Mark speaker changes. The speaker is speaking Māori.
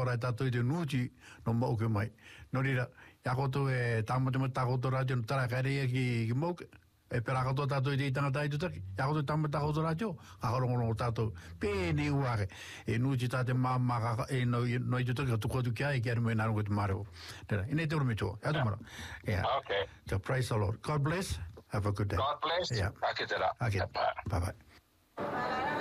Speaker 1: ora tātou I te nuti no mauke mai. No rira, ia koto e tāmate ma tākoto radio no tara karea ki mauke. E pera katoa tātou I te tangata I tutaki. Ia koto tāmate tākoto radio, kakarongorongo tātou. Pēne uare. E nuti tāte māma e no I tutaki ka tukotu kia e kia rime nārongo te mareo. Tera, ine te urme tō. Ia tumara. Yeah.
Speaker 2: Okay.
Speaker 1: So praise the Lord. God bless. Have a good day.
Speaker 2: God bless.
Speaker 1: Yeah.
Speaker 2: Ake tera.
Speaker 1: Okay. Bye-bye.